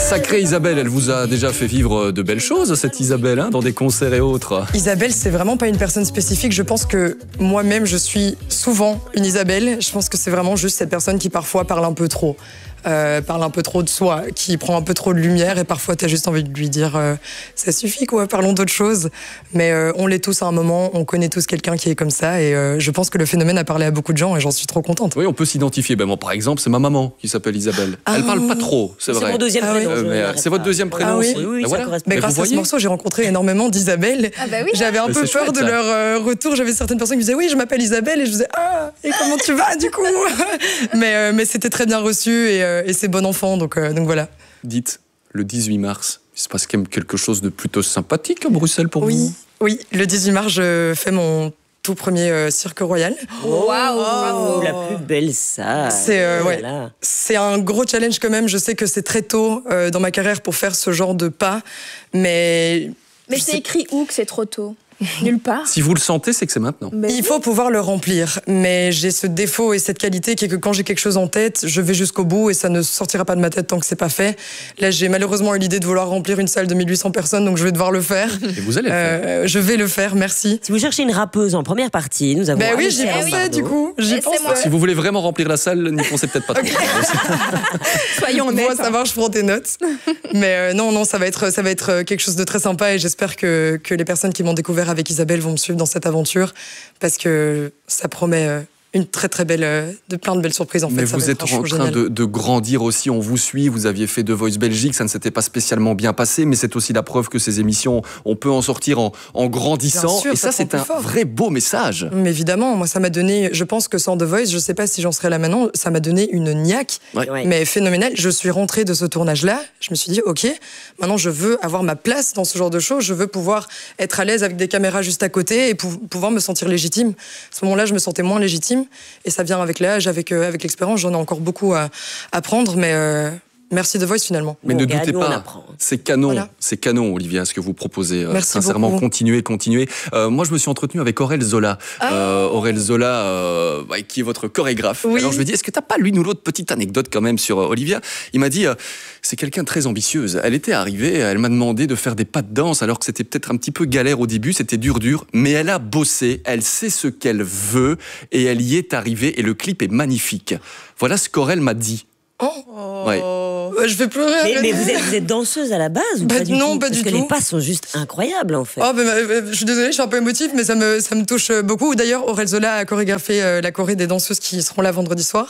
Sacrée Isabelle, elle vous a déjà fait vivre de belles choses, cette Isabelle, hein, dans des concerts et autres. Isabelle, c'est vraiment pas une personne spécifique. Je pense que moi-même, je suis souvent une Isabelle. Je pense que c'est vraiment juste cette personne qui parfois parle un peu trop. Parle un peu trop de soi, qui prend un peu trop de lumière et parfois t'as juste envie de lui dire ça suffit quoi, parlons d'autre chose. Mais on l'est tous à un moment, on connaît tous quelqu'un qui est comme ça et je pense que le phénomène a parlé à beaucoup de gens et j'en suis trop contente. Oui, on peut s'identifier. Ben moi, par exemple, c'est ma maman qui s'appelle Isabelle. Elle parle pas trop, c'est vrai. C'est mon deuxième prénom. C'est votre deuxième prénom aussi. Oui, Ben voilà. correspond. Mais grâce à ce morceau, j'ai rencontré énormément d'Isabelle. Ah bah oui. J'avais un peu peur chouette, de leur retour. J'avais certaines personnes qui me disaient oui, je m'appelle Isabelle et je disais ah, et comment tu vas du coup. Mais c'était très bien reçu et c'est bon enfant. Donc voilà. Dites, le 18 mars, il se passe quand même quelque chose de plutôt sympathique à Bruxelles pour vous. Oui, le 18 mars, je fais mon tout premier cirque royal. Waouh. La plus belle salle. C'est un gros challenge quand même. Je sais que c'est très tôt dans ma carrière pour faire ce genre de pas, mais c'est écrit où que c'est trop tôt? Nulle part. Si vous le sentez, c'est que c'est maintenant. Il faut pouvoir le remplir, mais j'ai ce défaut et cette qualité qui est que quand j'ai quelque chose en tête, je vais jusqu'au bout et ça ne sortira pas de ma tête tant que c'est pas fait. Là, j'ai malheureusement eu l'idée de vouloir remplir une salle de 1800 personnes, donc je vais devoir le faire. Et vous allez le faire. Je vais le faire, merci. Si vous cherchez une rappeuse en première partie, nous avons... Ben oui, j'y pensais du coup. J'y pensais. Si vous voulez vraiment remplir la salle, n'y pensez peut-être pas trop. Soyons honnêtes. Moi, ça va, je prends tes notes. Mais non, ça va être quelque chose de très sympa et j'espère que les personnes qui m'ont découvert avec Isabelle vont me suivre dans cette aventure parce que ça promet une très très belle, plein de belles surprises en fait. Mais ça vous êtes en train de grandir aussi, on vous suit, vous aviez fait The Voice Belgique, ça ne s'était pas spécialement bien passé, mais c'est aussi la preuve que ces émissions, on peut en sortir en grandissant. Sûr, et ça c'est un vrai beau message. Mais évidemment, moi ça m'a donné, je pense que sans The Voice, je sais pas si j'en serais là maintenant, ça m'a donné une niaque, mais phénoménale. Je suis rentrée de ce tournage-là, je me suis dit ok, maintenant je veux avoir ma place dans ce genre de show, je veux pouvoir être à l'aise avec des caméras juste à côté et pouvoir me sentir légitime. À ce moment-là, je me sentais moins légitime. Et ça vient avec l'âge, avec l'expérience. J'en ai encore beaucoup à apprendre, mais merci The Voice finalement. Mais ne doutez pas, c'est canon, c'est canon, Olivia, ce que vous proposez. Sincèrement, beaucoup. Continuez. Moi, je me suis entretenu avec Aurel Zola. Aurel Zola, qui est votre chorégraphe. Oui. Alors, je lui ai dit, est-ce que t'as pas l'une ou l'autre petite anecdote quand même sur Olivia? Il m'a dit, c'est quelqu'un de très ambitieuse. Elle était arrivée, elle m'a demandé de faire des pas de danse, alors que c'était peut-être un petit peu galère au début, c'était dur, mais elle a bossé, elle sait ce qu'elle veut, et elle y est arrivée, et le clip est magnifique. Voilà ce qu'Aurel m'a dit. Ouais. Je vais pleurer. Mais vous êtes danseuse à la base ou pas du tout? Non, pas du tout. Parce que les pas sont juste incroyables en fait. Je suis désolée, je suis un peu émotive, mais ça me touche beaucoup. D'ailleurs, Aurel Zola a chorégraphié la choré des danseuses qui seront là vendredi soir.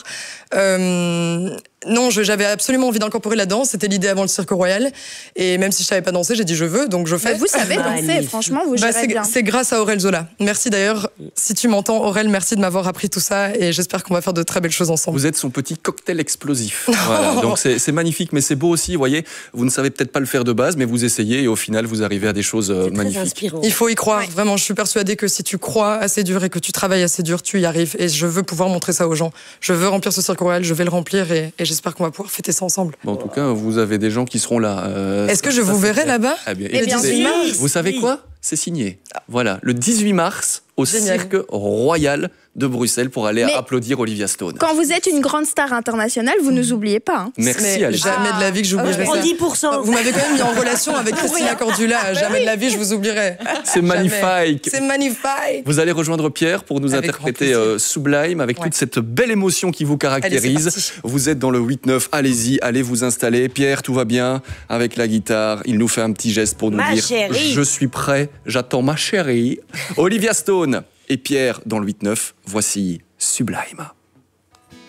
Non, j'avais absolument envie d'incorporer la danse. C'était l'idée avant le Cirque Royal. Et même si je savais pas danser, j'ai dit je veux, donc je fais. Mais vous savez danser, franchement, vous gérez bien. C'est grâce à Aurel Zola. Merci d'ailleurs. Si tu m'entends, Aurel, merci de m'avoir appris tout ça. Et j'espère qu'on va faire de très belles choses ensemble. Vous êtes son petit cocktail explosif. Voilà. Donc c'est magnifique, mais c'est beau aussi. Vous voyez, vous ne savez peut-être pas le faire de base, mais vous essayez et au final, vous arrivez à des choses magnifiques. Il faut y croire. Vraiment, je suis persuadée que si tu crois assez dur et que tu travailles assez dur, tu y arrives. Et je veux pouvoir montrer ça aux gens. Je veux remplir ce Cirque Royal, je vais le remplir et j'espère qu'on va pouvoir fêter ça ensemble. Bon, en tout cas, vous avez des gens qui seront là. Est-ce que je vous verrai là-bas? Le 18 mars. Vous savez quoi? C'est signé. Voilà, le 18 mars au Cirque Royal de Bruxelles pour aller applaudir Olivia Stone. Quand vous êtes une grande star internationale, vous ne nous oubliez pas. Hein. Merci, Alex. Jamais de la vie que j'oublierai ça. 10%. Vous m'avez quand même mis en relation avec Christina Cordula. Jamais de la vie je vous oublierai. C'est magnifique. C'est magnifique. Vous allez rejoindre Pierre pour nous interpréter Sublime avec toute cette belle émotion qui vous caractérise. Allez, vous êtes dans le 8-9, allez-y, allez vous installer. Pierre, tout va bien avec la guitare. Il nous fait un petit geste pour nous dire chérie. Je suis prêt, j'attends ma chérie. Olivia Stone et Pierre dans le 8-9, voici Sublime.